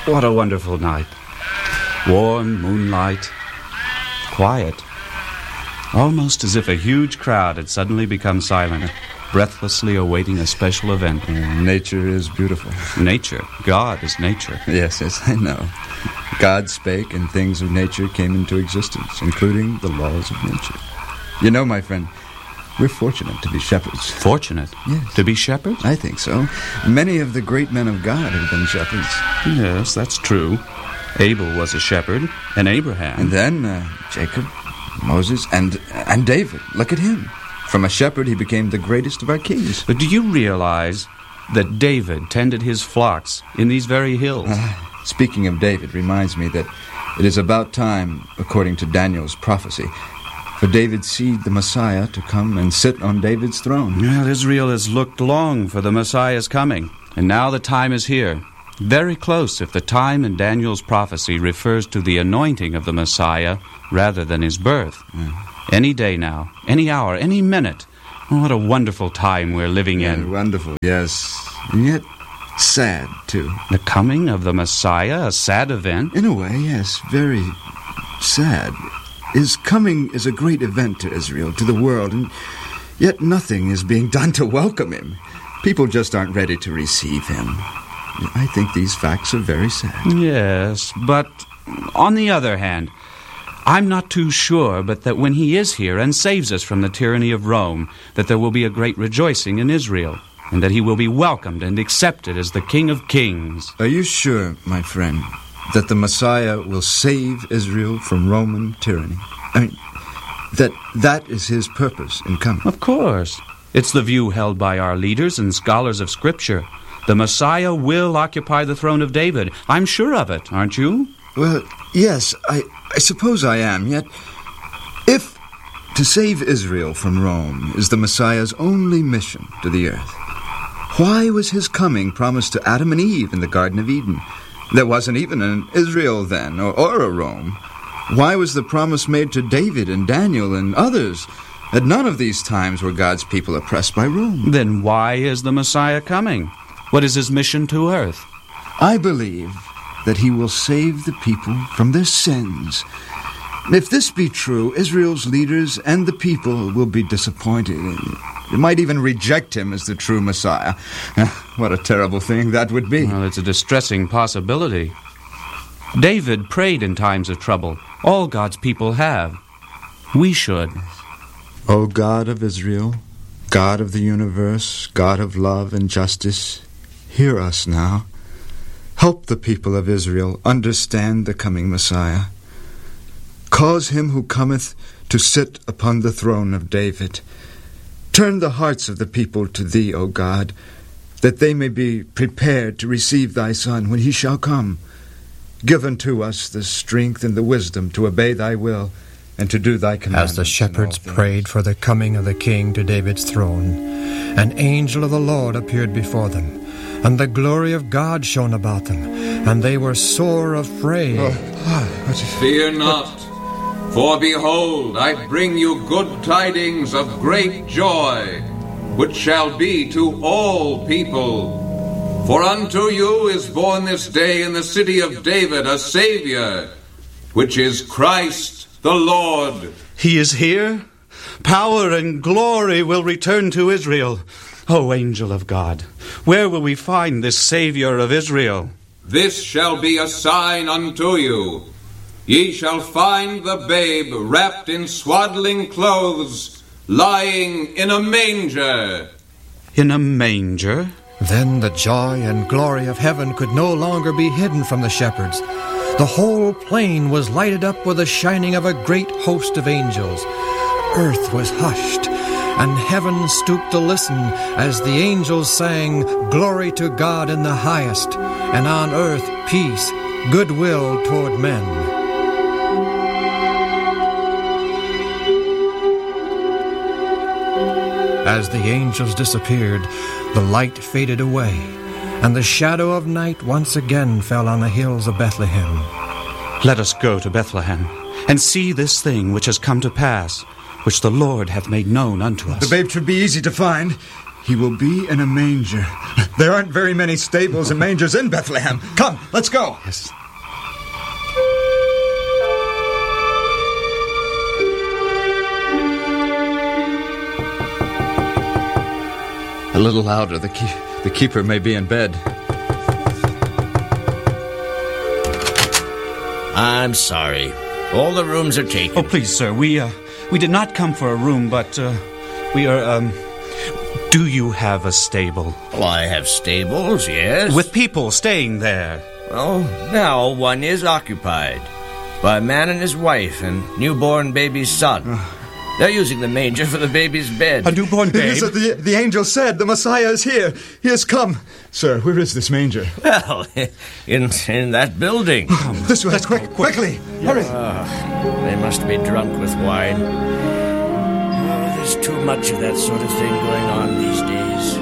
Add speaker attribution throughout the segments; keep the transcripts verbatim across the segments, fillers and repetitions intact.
Speaker 1: what a wonderful night. Warm moonlight, quiet. Almost as if a huge crowd had suddenly become silent, breathlessly awaiting a special event.
Speaker 2: Yeah, nature is beautiful.
Speaker 1: Nature. God is nature.
Speaker 2: Yes, yes, I know. God spake, and things of nature came into existence, including the laws of nature. You know, my friend, we're fortunate to be shepherds.
Speaker 1: Fortunate?
Speaker 2: Yes.
Speaker 1: To be shepherds?
Speaker 2: I think so. Many of the great men of God have been shepherds.
Speaker 1: Yes, that's true. Abel was a shepherd, and Abraham.
Speaker 2: And then uh, Jacob, Moses, and and David. Look at him. From a shepherd, he became the greatest of our kings.
Speaker 1: But do you realize that David tended his flocks in these very hills?
Speaker 2: Uh, speaking of David reminds me that it is about time, according to Daniel's prophecy, for David's seed, the Messiah, to come and sit on David's throne.
Speaker 1: Well, Israel has looked long for the Messiah's coming, and now the time is here. Very close if the time in Daniel's prophecy refers to the anointing of the Messiah rather than his birth. Mm. Any day now, any hour, any minute. Oh, what a wonderful time we're living
Speaker 2: yeah,
Speaker 1: in.
Speaker 2: Wonderful, yes. And yet sad, too.
Speaker 1: The coming of the Messiah, a sad event?
Speaker 2: In a way, yes, very sad. His coming is a great event to Israel, to the world, and yet nothing is being done to welcome him. People just aren't ready to receive him. I think these facts are very sad.
Speaker 1: Yes, but on the other hand, I'm not too sure but that when he is here and saves us from the tyranny of Rome, that there will be a great rejoicing in Israel, and that he will be welcomed and accepted as the King of Kings.
Speaker 2: Are you sure, my friend, that the Messiah will save Israel from Roman tyranny? I mean, that that is his purpose in coming?
Speaker 1: Of course. It's the view held by our leaders and scholars of Scripture. The Messiah will occupy the throne of David. I'm sure of it, aren't you?
Speaker 2: Well, yes, I, I suppose I am. Yet, if to save Israel from Rome is the Messiah's only mission to the earth, why was his coming promised to Adam and Eve in the Garden of Eden? There wasn't even an Israel then, or, or a Rome. Why was the promise made to David and Daniel and others? At none of these times were God's people oppressed by Rome.
Speaker 1: Then why is the Messiah coming? What is his mission to earth?
Speaker 2: I believe that he will save the people from their sins. If this be true, Israel's leaders and the people will be disappointed. They might even reject him as the true Messiah. What a terrible thing that would be.
Speaker 1: Well, it's a distressing possibility. David prayed in times of trouble. All God's people have. We should.
Speaker 2: O God of Israel, God of the universe, God of love and justice, hear us now. Help the people of Israel understand the coming Messiah. Cause him who cometh to sit upon the throne of David. Turn the hearts of the people to thee, O God, that they may be prepared to receive thy Son when he shall come. Give unto us the strength and the wisdom to obey thy will and to do thy commandments.
Speaker 3: As the shepherds prayed for the coming of the king to David's throne, an angel of the Lord appeared before them, and the glory of God shone about them, and they were sore afraid.
Speaker 4: Oh, fear not, for behold, I bring you good tidings of great joy, which shall be to all people. For unto you is born this day in the city of David a Savior, which is Christ the Lord.
Speaker 1: He is here. Power and glory will return to Israel. O angel of God, where will we find this Savior of Israel?
Speaker 4: This shall be a sign unto you. Ye shall find the babe wrapped in swaddling clothes, lying in a manger.
Speaker 1: In a manger?
Speaker 3: Then the joy and glory of heaven could no longer be hidden from the shepherds. The whole plain was lighted up with the shining of a great host of angels. Earth was hushed, and heaven stooped to listen as the angels sang, Glory to God in the highest, and on earth peace, goodwill toward men. As the angels disappeared, the light faded away, and the shadow of night once again fell on the hills of Bethlehem.
Speaker 1: Let us go to Bethlehem, and see this thing which has come to pass, which the Lord hath made known unto us.
Speaker 2: The babe should be easy to find. He will be in a manger. There aren't very many stables and mangers in Bethlehem. Come, let's go.
Speaker 3: Yes.
Speaker 2: A little louder. The, keep- the keeper may be in bed.
Speaker 5: I'm sorry. All the rooms are taken.
Speaker 1: Oh, please, sir, we, uh, we did not come for a room, but, uh, we are, um, do you have a stable?
Speaker 5: Well, I have stables, yes.
Speaker 1: With people staying there?
Speaker 5: Well, now one is occupied by a man and his wife and newborn baby's son. They're using the manger for the baby's bed.
Speaker 1: A newborn
Speaker 2: It
Speaker 1: babe?
Speaker 2: is what the, the angel said. The Messiah is here. He has come. Sir, where is this manger?
Speaker 5: Well, in in that building.
Speaker 2: This way. Quick, quickly. Hurry.
Speaker 5: Uh, they must be drunk with wine. Oh, there's too much of that sort of thing going on these days.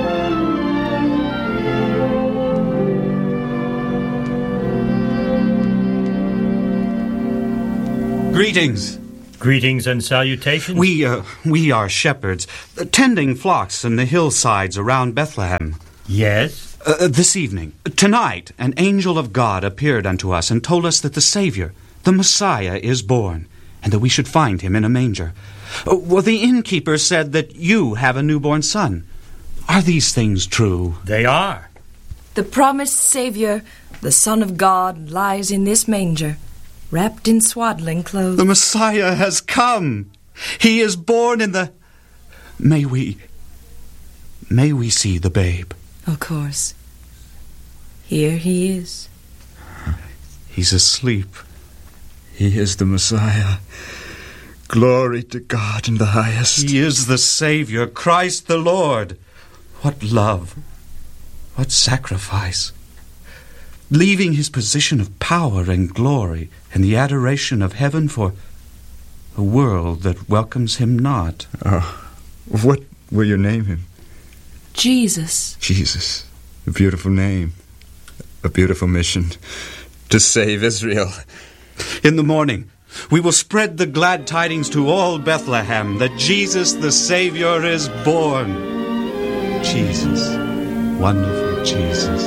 Speaker 1: Greetings.
Speaker 6: Greetings and salutations.
Speaker 1: We, uh, we are shepherds, uh, tending flocks in the hillsides around Bethlehem.
Speaker 6: Yes?
Speaker 1: Uh, this evening, tonight, an angel of God appeared unto us and told us that the Savior, the Messiah, is born, and that we should find him in a manger. Uh, well, the innkeeper said that you have a newborn son. Are these things true?
Speaker 6: They are.
Speaker 7: The promised Savior, the Son of God, lies in this manger, wrapped in swaddling clothes.
Speaker 1: The Messiah has come. He is born in the... May we... May we see the babe?
Speaker 7: Of course. Here he is.
Speaker 1: He's asleep.
Speaker 2: He is the Messiah. Glory to God in the highest.
Speaker 1: He is the Savior, Christ the Lord. What love. What sacrifice. Leaving his position of power and glory and the adoration of heaven for a world that welcomes him not.
Speaker 2: Oh, what will you name him?
Speaker 7: Jesus.
Speaker 2: Jesus. A beautiful name. A beautiful mission. To save Israel.
Speaker 1: In the morning, we will spread the glad tidings to all Bethlehem that Jesus the Savior is born. Jesus. Wonderful Jesus.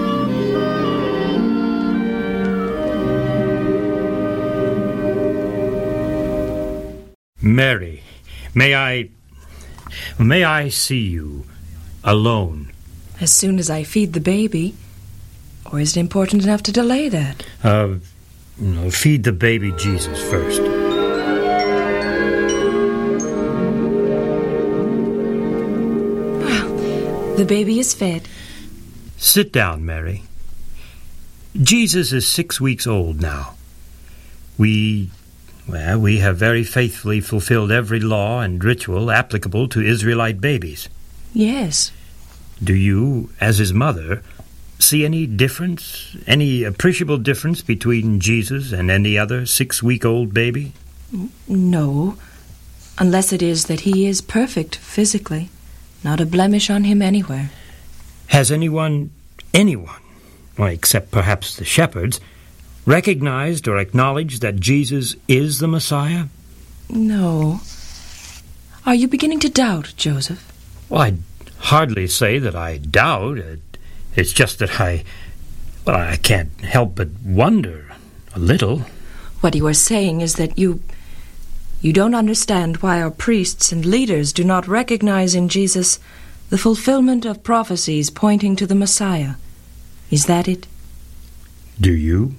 Speaker 6: Mary, may I... May I see you alone?
Speaker 7: As soon as I feed the baby. Or is it important enough to delay that?
Speaker 6: Uh, no, feed the baby Jesus first.
Speaker 7: Well, the baby is fed.
Speaker 6: Sit down, Mary. Jesus is six weeks old now. We... Well, we have very faithfully fulfilled every law and ritual applicable to Israelite babies.
Speaker 7: Yes.
Speaker 6: Do you, as his mother, see any difference, any appreciable difference between Jesus and any other six-week-old baby?
Speaker 7: No, unless it is that he is perfect physically, not a blemish on him anywhere.
Speaker 6: Has anyone, anyone, well, except perhaps the shepherds, recognized or acknowledged that Jesus is the Messiah?
Speaker 7: No. Are you beginning to doubt, Joseph?
Speaker 6: Well, I'd hardly say that I doubt. It, it's just that I, well, I can't help but wonder a little.
Speaker 7: What you are saying is that you... You don't understand why our priests and leaders do not recognize in Jesus the fulfillment of prophecies pointing to the Messiah. Is that it?
Speaker 6: Do you?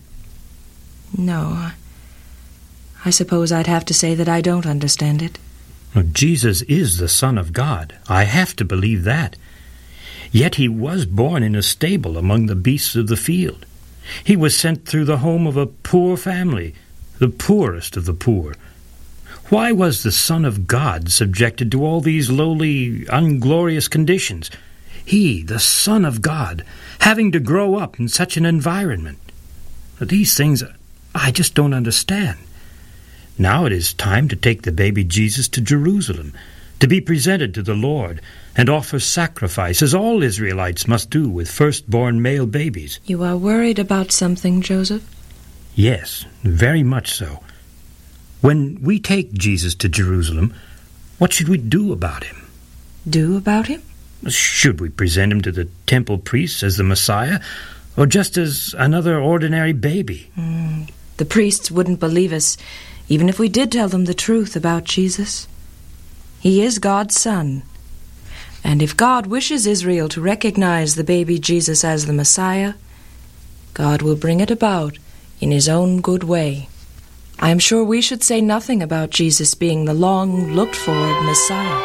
Speaker 7: No. I suppose I'd have to say that I don't understand it.
Speaker 6: Well, Jesus is the Son of God. I have to believe that. Yet he was born in a stable among the beasts of the field. He was sent through the home of a poor family, the poorest of the poor. Why was the Son of God subjected to all these lowly, unglorious conditions? He, the Son of God, having to grow up in such an environment. These things I just don't understand. Now it is time to take the baby Jesus to Jerusalem, to be presented to the Lord, and offer sacrifice, as all Israelites must do with firstborn male babies.
Speaker 7: You are worried about something, Joseph?
Speaker 6: Yes, very much so. When we take Jesus to Jerusalem, what should we do about him?
Speaker 7: Do about him?
Speaker 6: Should we present him to the temple priests as the Messiah, or just as another ordinary baby?
Speaker 7: Mm, the priests wouldn't believe us, even if we did tell them the truth about Jesus. He is God's son. And if God wishes Israel to recognize the baby Jesus as the Messiah, God will bring it about in his own good way. I am sure we should say nothing about Jesus being the long-looked-for Messiah.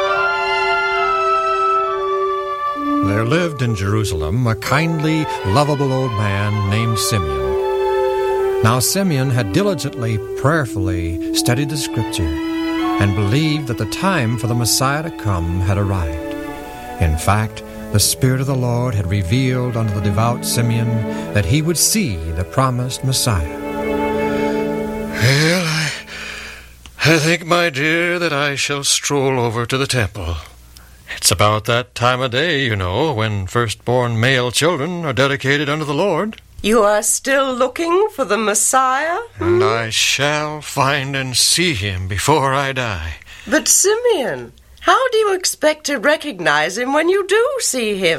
Speaker 3: There lived in Jerusalem a kindly, lovable old man named Simeon. Now Simeon had diligently, prayerfully studied the Scripture and believed that the time for the Messiah to come had arrived. In fact, the Spirit of the Lord had revealed unto the devout Simeon that he would see the promised Messiah.
Speaker 8: Well, I, I think, my dear, that I shall stroll over to the temple. It's about that time of day, you know, when firstborn male children are dedicated unto the Lord.
Speaker 9: You are still looking for the Messiah?
Speaker 8: And I shall find and see him before I die.
Speaker 9: But, Simeon, how do you expect to recognize him when you do see him?